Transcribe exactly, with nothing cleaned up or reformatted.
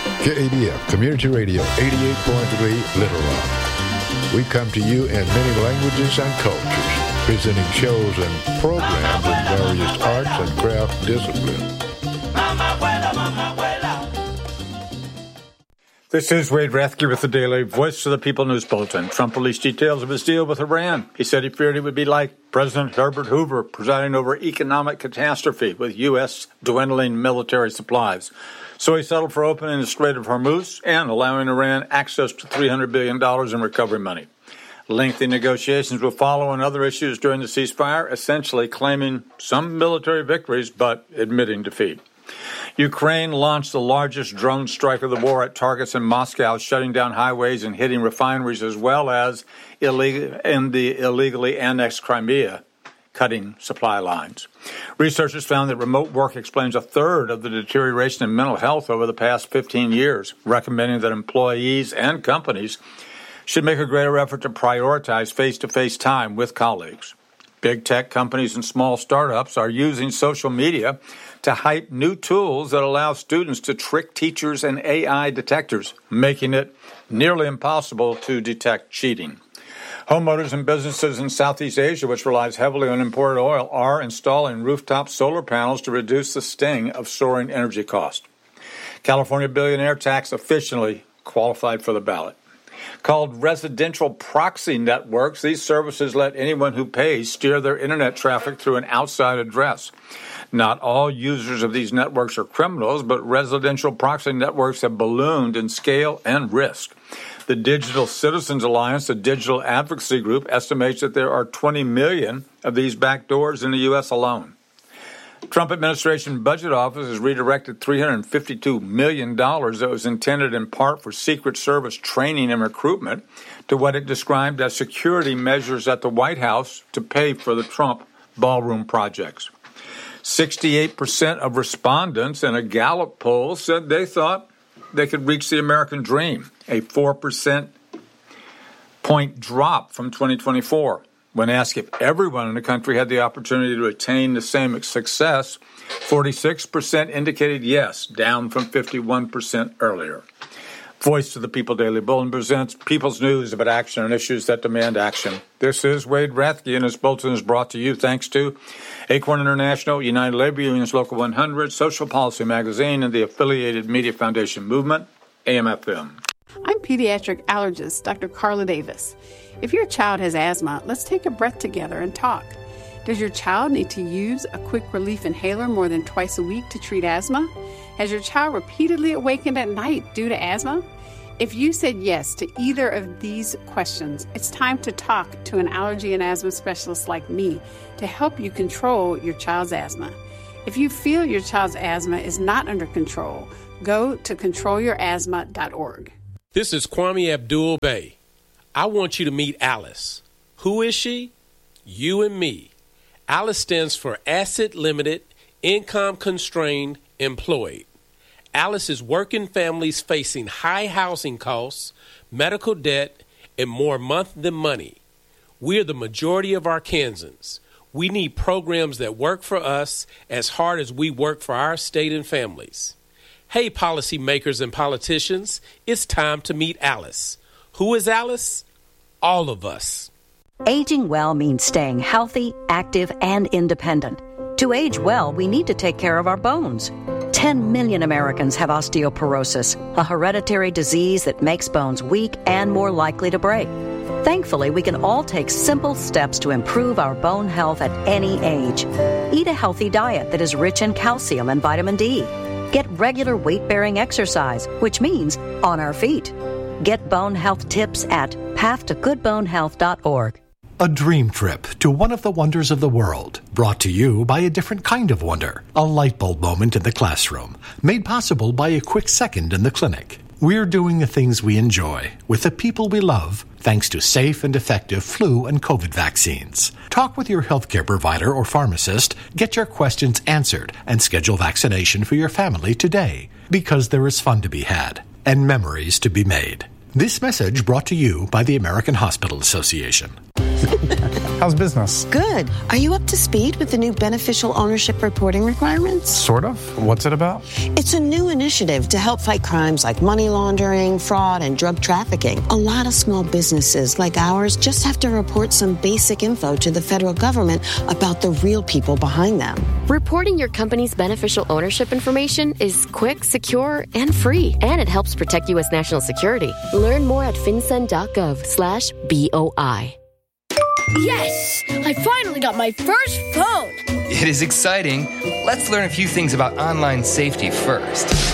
K A D F Community Radio eighty-eight point three Little Rock. We come to you in many languages and cultures, presenting shows and programs in various arts and craft disciplines. This is Wade Rathke with the Daily Voice of the People News Bulletin. Trump released details of his deal with Iran. He said he feared it would be like President Herbert Hoover presiding over economic catastrophe with U S dwindling military supplies. So he settled for opening the Strait of Hormuz and allowing Iran access to three hundred billion dollars in recovery money. Lengthy negotiations will follow on other issues during the ceasefire, essentially claiming some military victories but admitting defeat. Ukraine launched the largest drone strike of the war at targets in Moscow, shutting down highways and hitting refineries, as well as illegal, in the illegally annexed Crimea, cutting supply lines. Researchers found that remote work explains a third of the deterioration in mental health over the past fifteen years, recommending that employees and companies should make a greater effort to prioritize face-to-face time with colleagues. Big tech companies and small startups are using social media to hype new tools that allow students to trick teachers and A I detectors, making it nearly impossible to detect cheating. Homeowners and businesses in Southeast Asia, which relies heavily on imported oil, are installing rooftop solar panels to reduce the sting of soaring energy costs. California billionaire tax officially qualified for the ballot. Called residential proxy networks, these services let anyone who pays steer their internet traffic through an outside address. Not all users of these networks are criminals, but residential proxy networks have ballooned in scale and risk. The Digital Citizens Alliance, a digital advocacy group, estimates that there are twenty million of these backdoors in the U S alone. Trump administration budget office has redirected three hundred fifty-two million dollars that was intended in part for Secret Service training and recruitment to what it described as security measures at the White House to pay for the Trump ballroom projects. sixty-eight percent of respondents in a Gallup poll said they thought they could reach the American dream, a four percent point drop from twenty twenty-four. When asked if everyone in the country had the opportunity to attain the same success, forty-six percent indicated yes, down from fifty-one percent earlier. Voice of the People Daily Bulletin presents People's News about action on issues that demand action. This is Wade Rathke, and this bulletin is brought to you thanks to Acorn International, United Labor Unions Local one hundred, Social Policy Magazine, and the affiliated Media Foundation Movement, A M F M. I'm pediatric allergist Doctor Carla Davis. If your child has asthma, let's take a breath together and talk. Does your child need to use a quick relief inhaler more than twice a week to treat asthma? Has your child repeatedly awakened at night due to asthma? If you said yes to either of these questions, it's time to talk to an allergy and asthma specialist like me to help you control your child's asthma. If you feel your child's asthma is not under control, go to control your asthma dot org. This is Kwame Abdul-Bey. I want you to meet Alice. Who is she? You and me. Alice stands for Asset Limited, Income Constrained, Employed. Alice is working families facing high housing costs, medical debt, and more month than money. We're the majority of Arkansans. We need programs that work for us as hard as we work for our state and families. Hey, policymakers and politicians, it's time to meet Alice. Who is Alice? All of us. Aging well means staying healthy, active, and independent. To age well, we need to take care of our bones. ten million Americans have osteoporosis, a hereditary disease that makes bones weak and more likely to break. Thankfully, we can all take simple steps to improve our bone health at any age. Eat a healthy diet that is rich in calcium and vitamin D. Get regular weight-bearing exercise, which means on our feet. Get bone health tips at path to good bone health dot org. A dream trip to one of the wonders of the world, brought to you by a different kind of wonder, a light bulb moment in the classroom, made possible by a quick second in the clinic. We're doing the things we enjoy with the people we love, thanks to safe and effective flu and COVID vaccines. Talk with your healthcare provider or pharmacist, get your questions answered, and schedule vaccination for your family today, because there is fun to be had and memories to be made. This message brought to you by the American Hospital Association. How's business? Good. Are you up to speed with the new beneficial ownership reporting requirements? Sort of. What's it about? It's a new initiative to help fight crimes like money laundering, fraud, and drug trafficking. A lot of small businesses like ours just have to report some basic info to the federal government about the real people behind them. Reporting your company's beneficial ownership information is quick, secure, and free. And it helps protect U S national security. Learn more at finson.gov slash BOI. Yes! I finally got my first phone! It is exciting. Let's learn a few things about online safety first.